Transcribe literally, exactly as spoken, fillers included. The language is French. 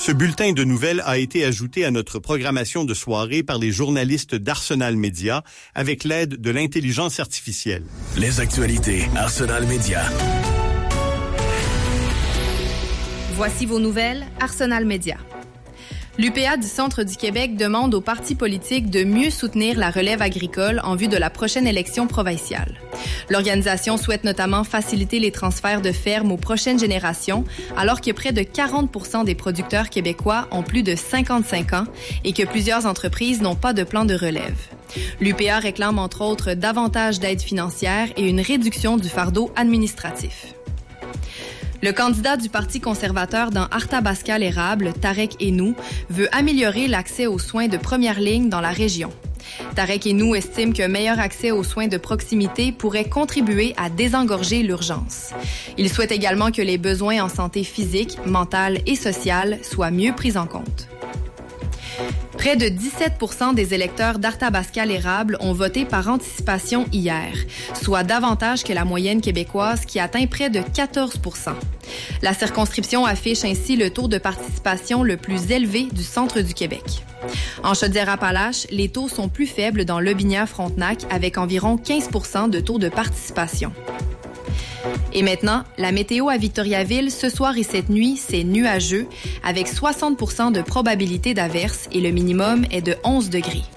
Ce bulletin de nouvelles a été ajouté à notre programmation de soirée par les journalistes d'Arsenal Média avec l'aide de l'intelligence artificielle. Les actualités Arsenal Média. Voici vos nouvelles Arsenal Média. L'U P A du Centre du Québec demande aux partis politiques de mieux soutenir la relève agricole en vue de la prochaine élection provinciale. L'organisation souhaite notamment faciliter les transferts de fermes aux prochaines générations, alors que près de quarante pour cent des producteurs québécois ont plus de cinquante-cinq ans et que plusieurs entreprises n'ont pas de plan de relève. L'U P A réclame entre autres davantage d'aide financière et une réduction du fardeau administratif. Le candidat du Parti conservateur dans Arthabasca-l'Érable, Tarek Hennou, veut améliorer l'accès aux soins de première ligne dans la région. Tarek Hennou estime qu'un meilleur accès aux soins de proximité pourrait contribuer à désengorger l'urgence. Il souhaite également que les besoins en santé physique, mentale et sociale soient mieux pris en compte. Près de dix-sept pour cent des électeurs d'Arthabasca-l'Érable ont voté par anticipation hier, soit davantage que la moyenne québécoise qui atteint près de quatorze pour cent. La circonscription affiche ainsi le taux de participation le plus élevé du centre du Québec. En Chaudière-Appalaches, les taux sont plus faibles dans Lobinière-Frontenac avec environ quinze pour cent de taux de participation. Et maintenant, la météo à Victoriaville ce soir et cette nuit, c'est nuageux avec soixante pour cent de probabilité d'averse et le minimum est de onze degrés.